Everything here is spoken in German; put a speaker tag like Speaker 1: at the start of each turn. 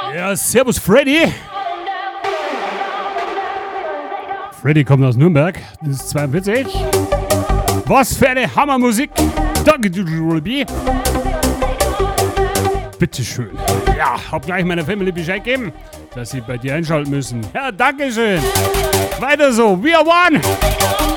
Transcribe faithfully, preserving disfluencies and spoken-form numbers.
Speaker 1: Ja, servus Freddy. Freddy kommt aus Nürnberg, das ist zweiundvierzig. Was für eine Hammermusik. Danke, du Ruby. Bitteschön. Ja, hab gleich meiner Family Bescheid gegeben, dass sie bei dir einschalten müssen. Ja, danke schön. Weiter so. We are one.